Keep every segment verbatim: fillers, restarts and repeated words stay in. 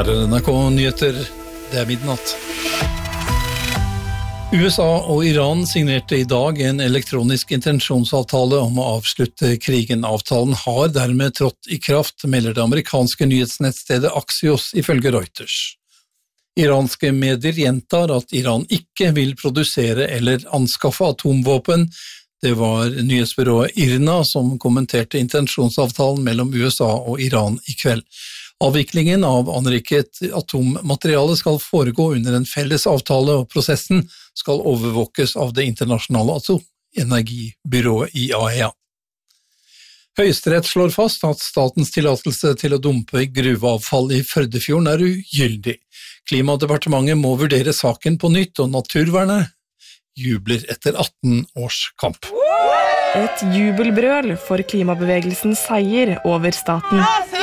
Her er N R K Nyheter, det er midnatt. U S A og Iran signerte i dag en elektronisk intensjonsavtale om å avslutte krigen. Avtalen har dermed trådt i kraft, melder det amerikanske nyhetsnettstedet Axios ifølge Reuters. Iranske medier gjentar at Iran ikke vil produsere eller anskaffe atomvåpen. Det var nyhetsbyrået IRNA som kommenterte intensjonsavtalen mellom U S A og Iran i kveld. Avviklingen av anriket atommateriale skal foregå under en felles avtale, og prosessen skal overvåkes av det internasjonale atomenergibyrået I A E A. Høyesterett slår fast at statens tillatelse til å dumpe gruveavfall I Førdefjorden er ugyldig. Klimadepartementet må vurdere saken på nytt, og naturvernet jubler etter atten års kamp. Et jubelbrøl for klimabevegelsens seier over staten.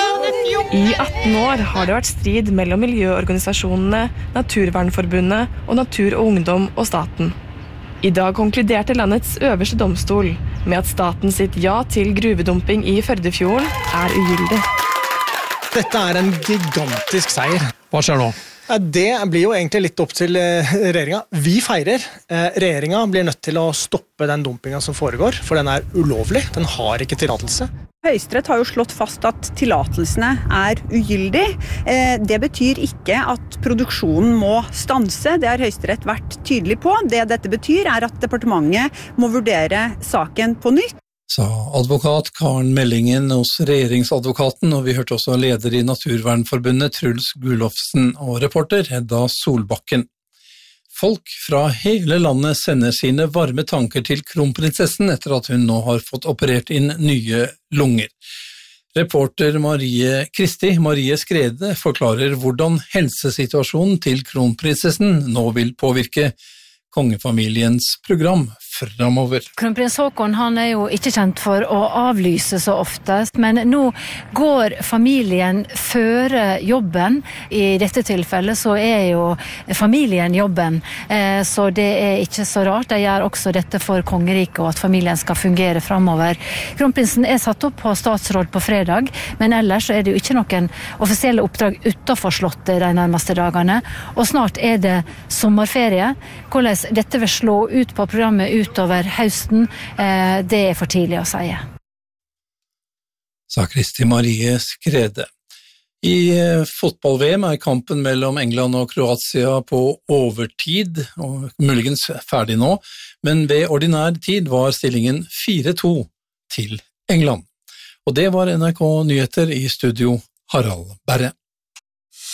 I atten år har det vært strid mellom miljøorganisasjonene, Naturvernforbundet og Natur og Ungdom og staten. I dag konkluderte landets øverste domstol med at staten sitt ja til gruvedumping I Førdefjorden er ugyldig. Dette er en gigantisk seier. Hva skjer nå? Det blir jo egentlig litt opp til regjeringen. Vi feirer. Regjeringen blir nødt til å stoppe den dumpingen som foregår, for den er ulovlig. Den har ikke tillatelse. Høyesterett har jo slått fast at tillatelsene er ugyldig. Det betyr ikke at produksjonen må stanse. Det har Høyesterett vært tydelig på. Det dette betyr er at departementet må vurdere saken på nytt. Sa advokat Karen Mellingen hos regjeringsadvokaten, og vi hørte også leder I Naturvernforbundet Truls Gulofsen og reporter Hedda Solbakken. Folk fra hele landet sender sine varme tanker til kronprinsessen etter at hun nå har fått operert inn nye lunger. Reporter Marie Kristi, Marie Skrede, forklarer hvordan helsesituasjonen til kronprinsessen nå vil påvirke kongefamiliens program fremover. Kronprins Haakon han er jo ikke kjent for å avlyse så oftest, men nå går familien føre jobben. I dette tilfellet så er jo familien jobben, så det er ikke så rart. De gjør også dette for kongeriket og at familien skal fungere fremover. Kronprinsen er satt opp på statsråd på fredag, men ellers er det jo ikke noen offisielle oppdrag utenfor slottet de nærmeste dagene, og snart er det sommerferie. Hvordan dette vil slå ut på programmet utover høsten, det er for tidlig å si. Sa Kristi Marie Skrede. I fotball-V M er kampen mellom England og Kroatia på overtid, og muligens ferdig nå, men ved ordinær tid var stillingen fire to til England. Og det var N R K Nyheter I studio Harald Berre.